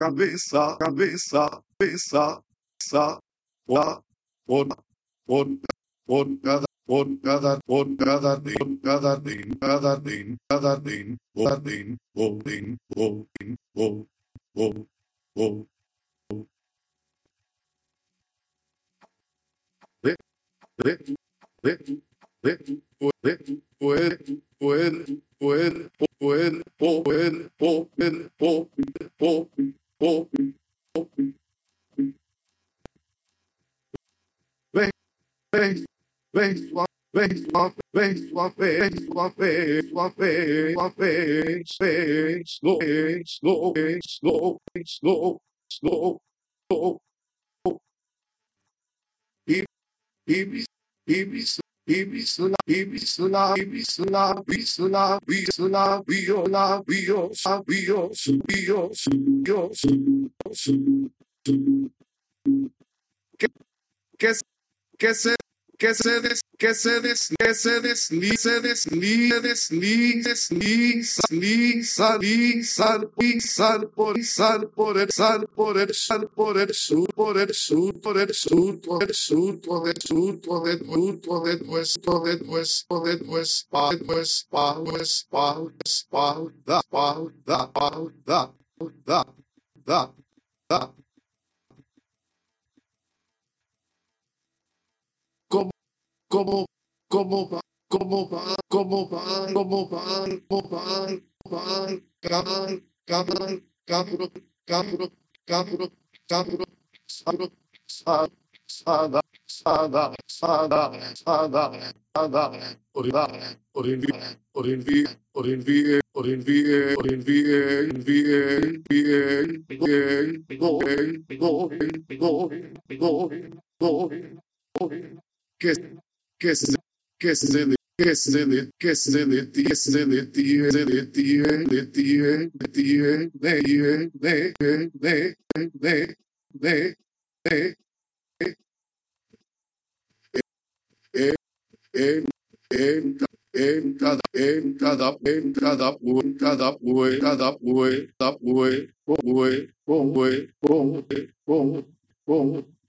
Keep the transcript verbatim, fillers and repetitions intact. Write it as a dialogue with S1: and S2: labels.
S1: cabeça, cabeça, cabeça, cabeça, por, por, por, por cada, por cada, por cada din, cada din, cada din, cada din, por din, por din, por din, por, por, por, re, re, re, re, re, poder, poder, poder, poder, poder, poder, poder, poder, poder, vem, vem, vem, sua, vem, sua, vem, sua vez, sua vez, sua vez, sua vez, vez, slow, slow, slow, slow, slow, slow, e, e, e, Ibisula, Ibisula, Ibisula, Ibisula, Ibisula, Biola, Bios, Bios, Bios, Bios, que, que, que se que se des, que se des, que se deslice, deslice, deslice, desliza, lisa, lisa, lisa, por sal, por el sal, por el sal, por el sur, por el sur, por el sur, por el sur, por el sur, por el sur, por el west, por el west, por el west, por el west, por el west, por el west, por da, por da, por da, da, da, da. ¿Cómo, cómo va, cómo va, cómo va, cómo va, cómo va, va, cabrón, cabrón, cabrón, cabrón, cabrón, cabrón, cabrón, sada, sada, sada, sada, sada, sada, orida, orinvie, orinvie, orinvie, orinvie, orinvie, envie, envie, going, going, going, going, going, going, going, que que se que se de que se de que se de ti que se de ti de ti de ti de ti de de de de de de de en en en cada en cada en cada en cada pue cada pue cada pue pue pue pue pue